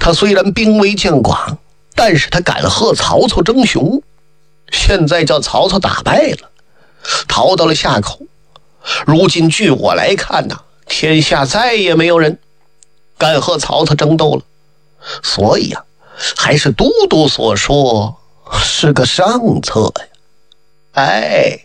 他虽然兵微将广，但是他敢和曹操争雄，现在叫曹操打败了，逃到了夏口。如今据我来看呐，天下再也没有人敢和曹操争斗了。所以啊，还是都督所说是个上策呀。哎，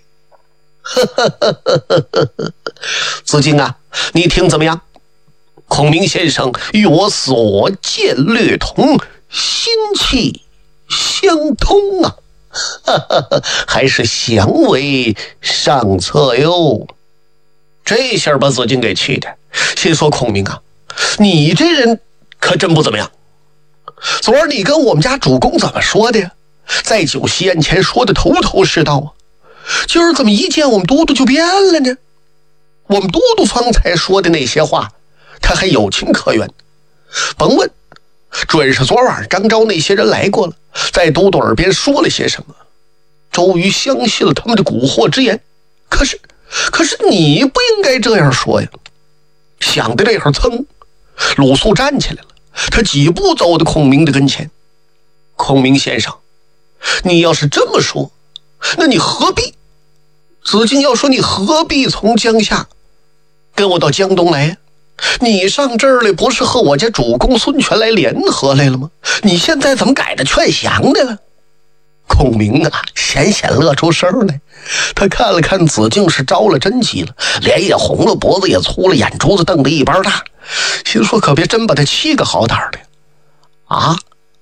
子敬啊，你听怎么样？孔明先生与我所见略同，心气相通啊，还是降为上策哟。这下把子敬给气的，心说孔明啊，你这人可真不怎么样。昨儿你跟我们家主公怎么说的呀？在酒席宴前说的头头是道啊，今儿怎么一见我们都督就变了呢？我们都督方才说的那些话，他还有情可原。甭问，准是昨晚张昭那些人来过了，在都督耳边说了些什么。周瑜相信了他们的蛊惑之言，可是你不应该这样说呀。想的这会儿，噌，鲁肃站起来了，他几步走到孔明的跟前。孔明先生，你要是这么说，那你何必？子敬要说，你何必从江夏跟我到江东来呀？你上这儿来不是和我家主公孙权来联合来了吗？你现在怎么改的劝降的了？孔明啊，险乐出声来。他看了看子敬，是着了真急了，脸也红了，脖子也粗了，眼珠子瞪得一般大，心说可别真把他气个好歹的啊！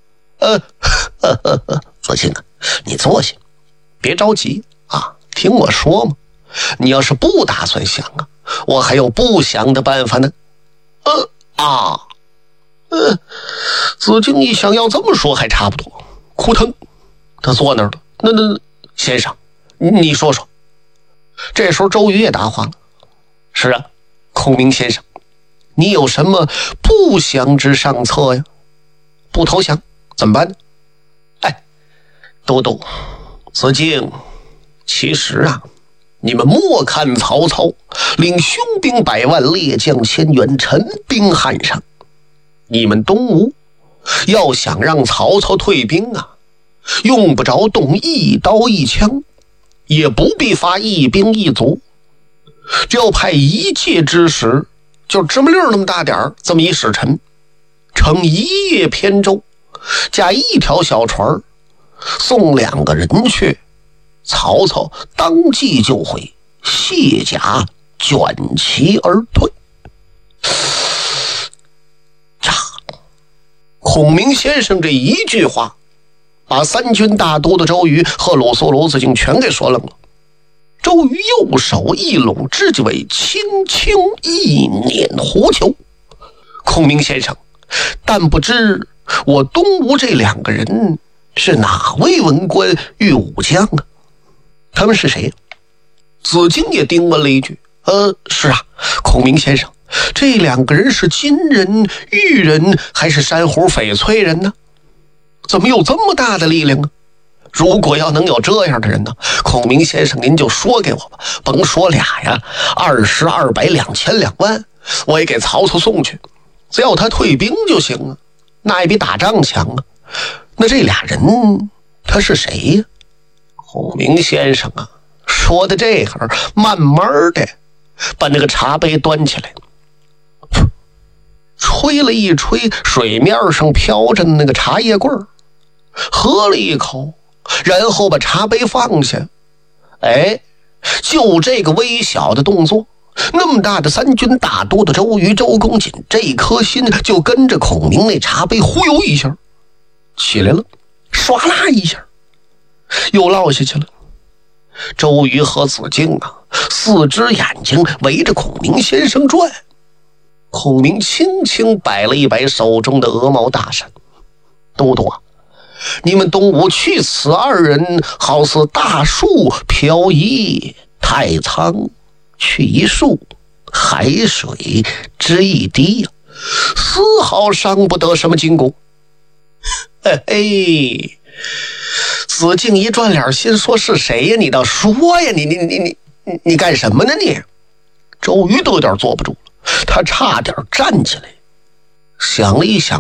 子敬啊，你坐下，别着急啊，听我说嘛。你要是不打算降啊，我还有不降的办法呢。子敬一想，要这么说还差不多，扑腾，他坐那儿了。那先生，你说说。这时候周瑜也答话了：是啊，孔明先生，你有什么不降之上策呀？不投降怎么办呢？哎，都督，子敬，其实啊，你们莫看曹操领雄兵100万，列将1000员，陈兵汉上，你们东吴要想让曹操退兵啊，用不着动一刀一枪，也不必发一兵一卒，只要派一介之使，就芝麻粒那么大点儿，这么一使臣，乘一叶扁舟，驾一条小船，送2个人去，曹操当即就会卸甲卷旗而退。孔明先生这一句话，把3军大都的周瑜和鲁肃、鲁子敬全给说愣了。周瑜右手一拢指甲尾，轻轻一捻狐裘。孔明先生，但不知我东吴这2个人是哪位文官与武将啊？他们是谁？子敬也叮问了一句：是啊，孔明先生，这2个人是金人、玉人还是珊瑚翡翠人呢？怎么有这么大的力量啊？如果要能有这样的人呢，孔明先生您就说给我吧，甭说俩呀，20、200、2000、2万，我也给曹操送去，只要他退兵就行啊，那也比打仗强啊。那这俩人他是谁呀？孔明先生啊，说的这会儿，慢慢的把那个茶杯端起来，吹了一吹水面上飘着的那个茶叶棍，喝了一口，然后把茶杯放下。哎，就这个微小的动作，那么大的3军大都的周瑜、周公瑾，这颗心就跟着孔明那茶杯忽悠一下起来了，唰啦一下又落下去了。周瑜和子敬啊，4只眼睛围着孔明先生转。孔明轻轻摆了一摆手中的鹅毛大扇：都督啊，你们东吴去此2人，好似大树漂移，太仓去一树，海水之一滴呀，丝毫伤不得什么筋骨。子敬一转脸，心说是谁呀？你倒说呀，你干什么呢你？周瑜都有点坐不住了，他差点站起来，想了一想，